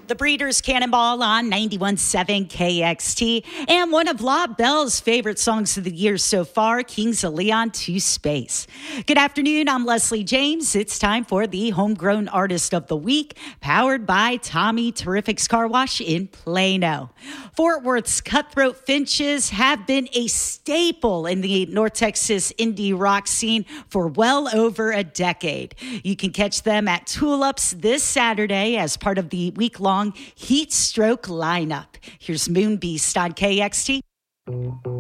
The Breeders' Cannonball on 91.7 KXT, and one of La Belle's favorite songs of the year so far, Kings of Leon to Space. Good afternoon, I'm Leslie James. It's time for the Homegrown Artist of the Week, powered by Tommy Terrific's Car Wash in Plano. Fort Worth's Cutthroat Finches have been a staple in the North Texas indie rock scene for well over a decade. You can catch them at Tulips this Saturday as part of the week-long Heat Stroke lineup. Here's Moonbeast on KXT.